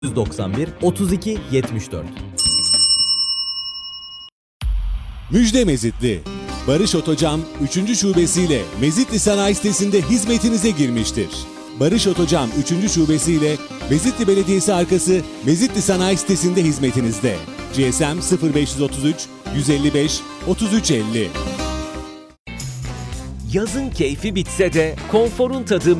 191 32 74. Müjde Mezitli. Barış Otocam 3. şubesiyle Mezitli Sanayi Sitesi'nde hizmetinize girmiştir. Barış Otocam 3. şubesiyle Mezitli Belediyesi arkası Mezitli Sanayi Sitesi'nde hizmetinizde. GSM 0533 155 3350. Yazın keyfi bitse de konforun tadı